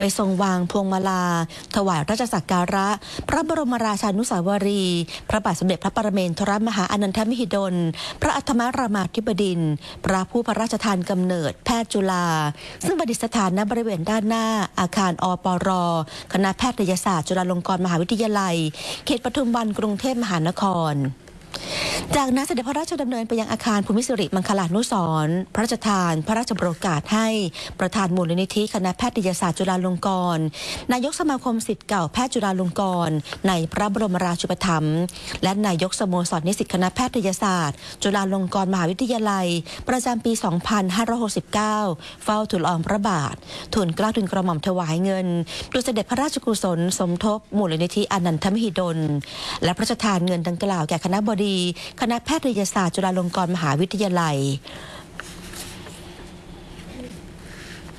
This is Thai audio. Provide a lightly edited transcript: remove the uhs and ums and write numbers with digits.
ไปทรงวางพวงมาลาถวายราชสักการะพระบรมราชานุสาวรีย์พระบาทสมเด็จพระปรเมนทรมหาอนันทมหิดลพระอัฏฐมรามาธิบดินทร์พระผู้พระราชทานกำเนิดแพทย์จุฬาซึ่งประดิษฐานณบริเวณด้านหน้าอาคารอปรคณะแพทยศาสตร์จุฬาลงกรณ์มหาวิทยาลัยเขตปทุมวันกรุงเทพมหานครจากนั้นเสด็จพระราชดำเนินไปยังอาคารภูมิสิริมังคลานุสรณ์พระราชทานพระราชโอกาสให้ประธานมูลนิธิคณะแพทยศาสตร์จุฬาลงกรณ์นายกสมาคมศิษย์เก่าแพทย์จุฬาลงกรณ์ในพระบรมราชูปถัมภ์และนายกสโมสรนิสิตคณะแพทยศาสตร์จุฬาลงกรณ์มหาวิทยาลัยประจำปี 2569 เฝ้าทูลละอองพระบาททูลเกล้าทูลกระหม่อมถวายเงินโดยเสด็จพระราชกุศลสมทบมูลนิธิอนันทมหิดลและพระราชทานเงินดังกล่าวแก่คณบดีคณะแพทยศาสตร์จุฬาลงกรณ์มหาวิทยาลัย